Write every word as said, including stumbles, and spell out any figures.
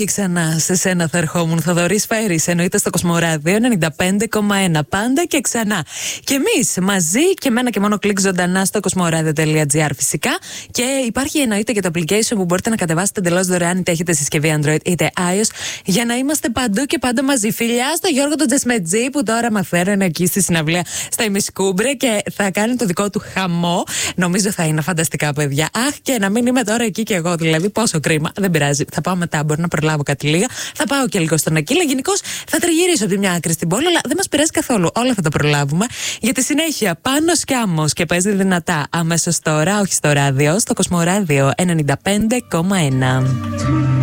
Όχι ξανά, σε σένα θα ερχόμουν. Θοδωρής Φέρης, εννοείται στο Κοσμοράδιο ενενήντα πέντε κόμμα ένα. Πάντα και ξανά. Και εμείς μαζί και μένα και μόνο κλικ ζωντανά στο κοσμοράδιο τελεία τζι άρ φυσικά. Και υπάρχει εννοείται και το application που μπορείτε να κατεβάσετε εντελώς δωρεάν, είτε έχετε συσκευή Android είτε iOS, για να είμαστε παντού και πάντα μαζί. Φιλιά στο Γιώργο τον Τζεσμετζή που τώρα μαθαίνουν εκεί στη συναυλία στα Ημισκούμπρε και θα κάνει το δικό του χαμό. Νομίζω θα είναι φανταστικά, παιδιά. Αχ, και να μην είμαι τώρα εκεί κι εγώ, δηλαδή. Πόσο κρίμα. Δεν πειράζει. Θα πάω μετά, μπορεί να προλάβω κάτι λίγα. Θα πάω και λίγο στον Ακύλα. Γενικώ θα τριγυρίσω από τη μια άκρη στην πόλη, αλλά δεν μας πειράζει καθόλου. Όλα θα τα προλάβουμε. Για τη συνέχεια, πάνω σκάμος και παίζει δυνατά αμέσως τώρα, όχι στο ράδιο, στο Κοσμοράδιο ενενήντα πέντε κόμμα ένα.